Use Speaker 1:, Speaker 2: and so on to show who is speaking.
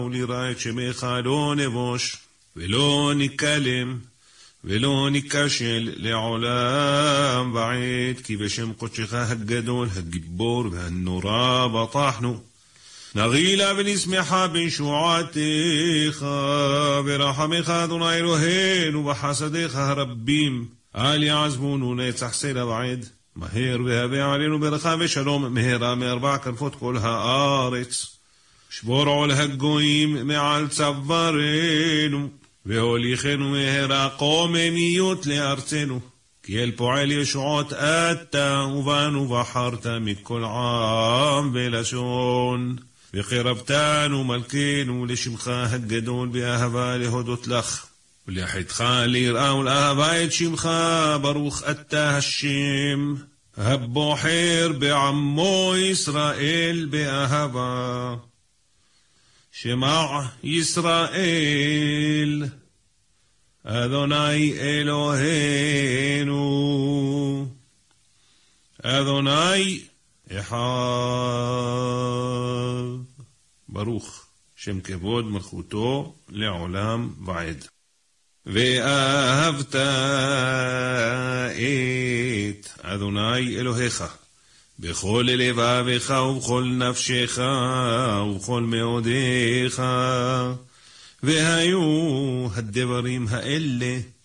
Speaker 1: וליראה את שמך לא נבוש, ולא נקלם, ולא ניכשל לעולם ועד, כי בשם קודשך הגדול, הגיבור והנורא בטחנו. נגילה ונשמחה בישועתך, ברחמך אדוני אלוהינו, בחסדיך הרבים, אל יעזבונו נצח סלע ועד. מהר והבא עלינו ברכה ושלום, מהרה מארבע כנפות כל הארץ. שבור עול הגויים מעל צווארנו, והוליכנו מהרה קוממיות לארצנו. כי אל פועל ישועות אתה, ובנו בחרת מכל עם ולשון. וקרבתנו מלכנו לשמך הגדול באהבה להודות לך. ולחדך ליראה ולאהבה את שמך, ברוך אתה השם, הבוחר בעמו ישראל באהבה. שמע ישראל, אדוני אלוהינו, אדוני אחד. ברוך שם כבוד מלכותו לעולם ועד. ואהבת את אדוני אלוהיך בכל לבבך ובכל נפשך ובכל מאודיך. והיו הדברים האלה